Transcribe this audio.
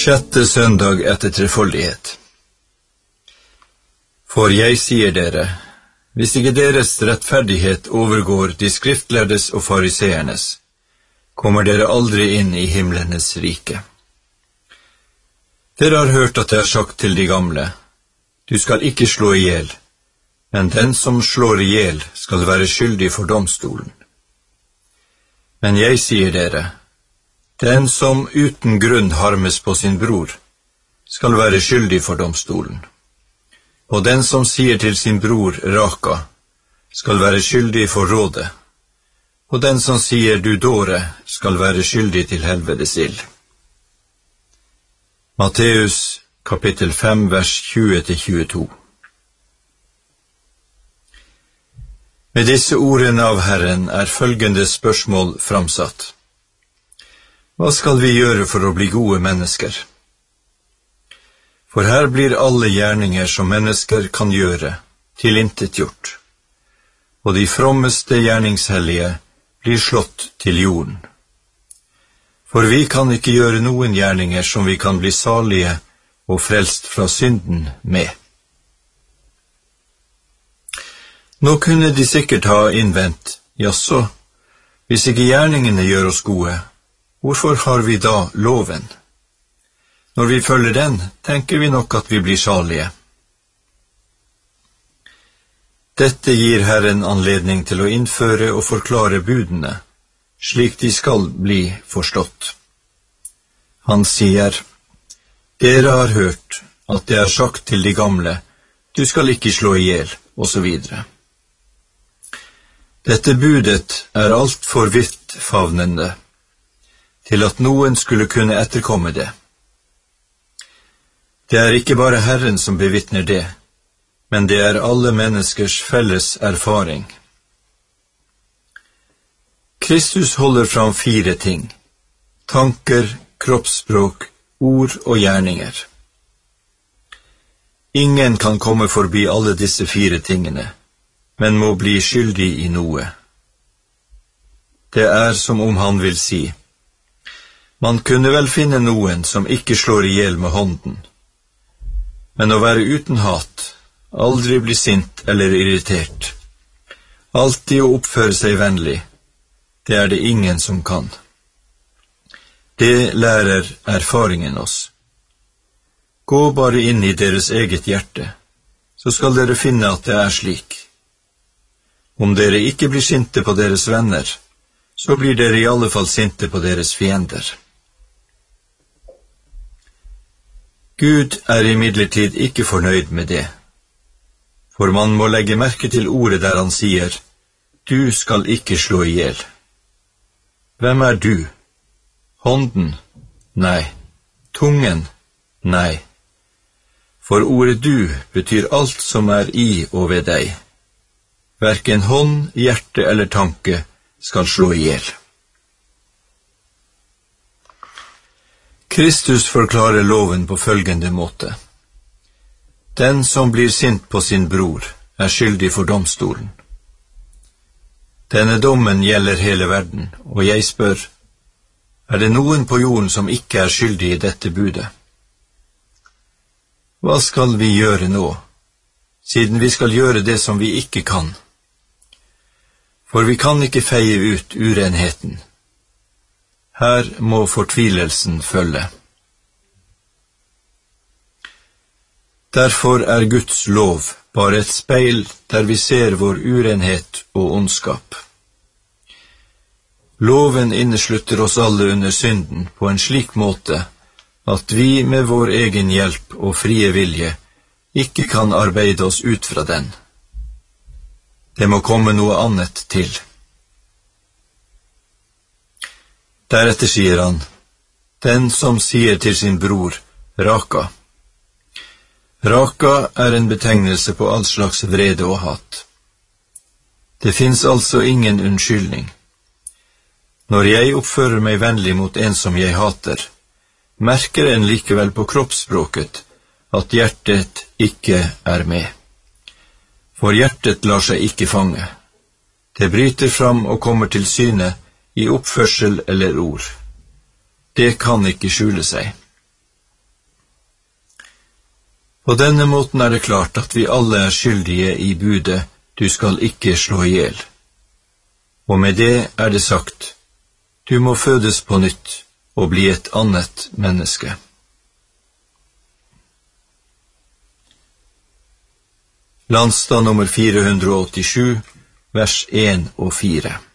Sjette søndag etter trefoldighet. For jeg sier dere, hvis ikke deres rettferdighet overgår de skriftlærdes og fariseernes, kommer dere aldri inn i himlenes rike. Dere har hørt at jeg har sagt til de gamle, du skal ikke slå ihjel, men den som slår ihjel skal være skyldig for domstolen. Men jeg sier dere, den som uten grunn harmes på sin bror, skal være skyldig for domstolen. Og den som sier til sin bror Raka, skal være skyldig for rådet. Og den som sier du dåre, skal være skyldig til helvetes ild. Matteus kapittel 5 vers 20-22. Med disse ordene av Herren er følgende spørsmål framsatt. Hva skal vi gjøre for å bli gode mennesker? For her blir alle gjerninger som mennesker kan gjøre, tilintetgjort, og de frommeste gjerningshellige blir slått til jorden. For vi kan ikke gjøre noen gjerninger som vi kan bli salige og frelst fra synden med. Nå kunne de sikkert ha innvendt, jaså, hvis ikke gjerningene gjør oss gode, hvorfor har vi da loven? Når vi følger den, tenker vi nok at vi blir salige. Dette gir Herren anledning til å innføre og forklare budene, slik de skal bli forstått. Han sier, dere har hørt at det er sagt til de gamle, du skal ikke slå ihjel, og så videre. Dette budet er alt for vidtfavnende, til at noen skulle kunne etterkomme det. Det er ikke bare Herren som bevitner det, men det er alle menneskers felles erfaring. Kristus holder fram 4 ting, tanker, kroppsspråk, ord og gjerninger. Ingen kan komme forbi alle disse 4 tingene, men må bli skyldig i noe. Det er som om han vil si, man kunne vel finne noen som ikke slår ihjel med hånden, men å være uten hat, aldri bli sint eller irritert, alltid å oppføre seg vennlig, det er det ingen som kan. Det lærer erfaringen oss. Gå bare inn i deres eget hjerte, så skal dere finne at det er slik. Om dere ikke blir sinte på deres venner, så blir dere i alle fall sinte på deres fiender. Gud er imidlertid ikke fornøyd med det, for man må legge merke til ordet der han sier, du skal ikke slå ihjel. Hvem er du? Hånden? Nei. Tungen? Nei. For ordet du betyr alt som er i og ved deg. Hverken hånd, hjerte eller tanke skal slå ihjel. Kristus forklarer loven på følgende måte. Den som blir sint på sin bror, er skyldig for domstolen. Denne dommen gjelder hele verden, og jeg spør, er det noen på jorden som ikke er skyldig i dette budet? Hva skal vi gjøre nå, siden vi skal gjøre det som vi ikke kan? For vi kan ikke feie ut urenheten. Her må fortvilelsen følge. Derfor er Guds lov bare et speil der vi ser vår urenhet og ondskap. Loven inneslutter oss alle under synden på en slik måte at vi med vår egen hjelp og frie vilje ikke kan arbeide oss ut fra den. Det må komme noe annet til. Deretter sier han, den som sier til sin bror, Raka. Raka er en betegnelse på all slags vrede og hat. Det finnes altså ingen unnskyldning. Når jeg oppfører meg vennlig mot en som jeg hater, merker en likevel på kroppsspråket at hjertet ikke er med. For hjertet lar seg ikke fange. Det bryter fram og kommer til syne i oppførsel eller ord. Det kan ikke skjule seg. På denne måten det klart at vi alle skyldige i budet, du skal ikke slå ihjel. Og med det det sagt, du må fødes på nytt og bli et annet menneske. Landstad nummer 487, vers 1 og 4.